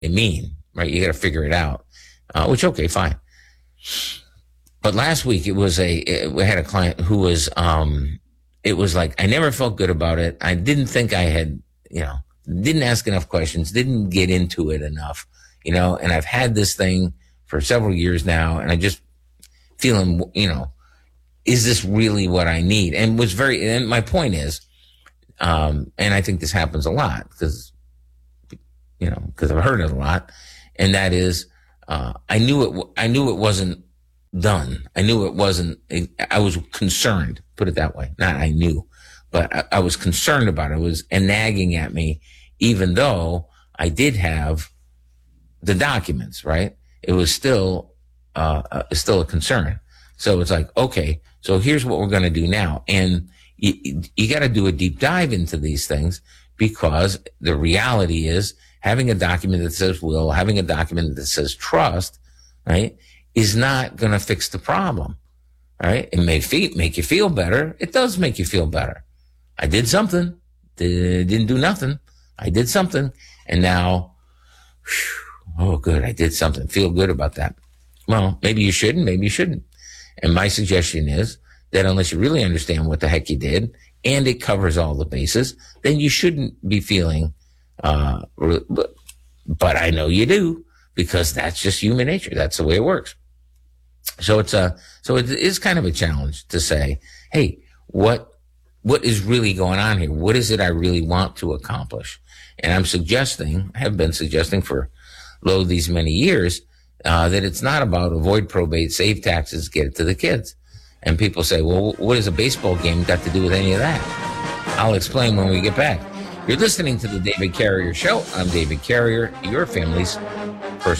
mean, right? You got to figure it out. Which, okay, fine. But last week we had a client who was, it was like, I never felt good about it. I didn't think I had, didn't ask enough questions, didn't get into it enough, and I've had this thing for several years now, and I just feeling, is this really what I need? And my point is, and I think this happens a lot because I've heard it a lot, and that is, I knew it wasn't done. I knew it wasn't, I was concerned, put it that way. Not I knew, but I was concerned about it. It was nagging at me, even though I did have the documents, right? It was still a concern. So it's like, okay, so here's what we're going to do now. And you got to do a deep dive into these things, because the reality is having a document that says will, having a document that says trust, right, is not going to fix the problem, right? It may make you feel better. It does make you feel better. I did something. Didn't do nothing. I did something. And now, oh, good, I did something. Feel good about that. Well, maybe you shouldn't, maybe you shouldn't. And my suggestion is that unless you really understand what the heck you did and it covers all the bases, then you shouldn't be feeling, but I know you do, because that's just human nature. That's the way it works. So it is kind of a challenge to say, hey, what is really going on here? What is it I really want to accomplish? And I have been suggesting for these many years, that it's not about avoid probate, save taxes, get it to the kids. And people say, well, what has a baseball game got to do with any of that? I'll explain when we get back. You're listening to the David Carrier Show. I'm David Carrier, your family's